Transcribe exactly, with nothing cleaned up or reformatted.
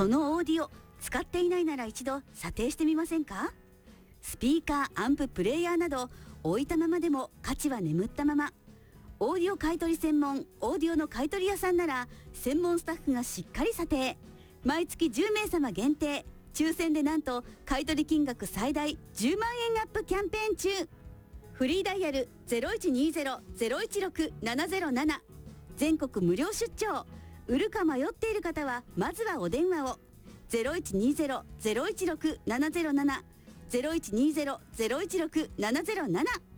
そのオーディオ使っていないなら一度査定してみませんか？スピーカー、アンプ、プレイヤーなど置いたままでも価値は眠ったまま。オーディオ買取専門オーディオの買取屋さんなら専門スタッフがしっかり査定。毎月じゅうめいさま限定、抽選でなんと買取金額最大じゅうまんえんアップキャンペーン中。フリーダイヤル ゼロいちにゼロ ゼロいちろく ななゼロなな、全国無料出張。売るか迷っている方はまずはお電話を。 ゼロいちにゼロ ゼロいちろく ななゼロなな ゼロいちにゼロ ゼロいちろく ななゼロなな